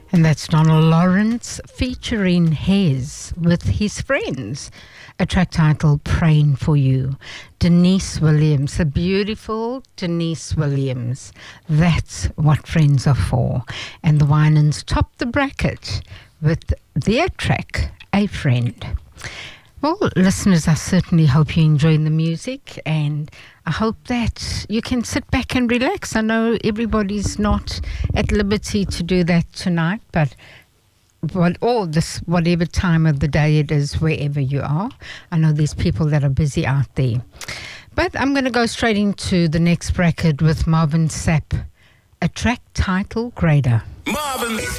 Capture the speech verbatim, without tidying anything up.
And that's Donald Lawrence featuring Hez with his friends. A track titled Praying for You. Denise Williams, the beautiful Denise Williams. That's what friends are for. And the Winans topped the bracket with their track, A Friend. Well, listeners, I certainly hope you're enjoying the music, and I hope that you can sit back and relax. I know everybody's not at liberty to do that tonight, but what, or this, whatever time of the day it is, wherever you are. I know there's people that are busy out there. But I'm going to go straight into the next bracket with Marvin Sapp, a track titled Greater. Marvin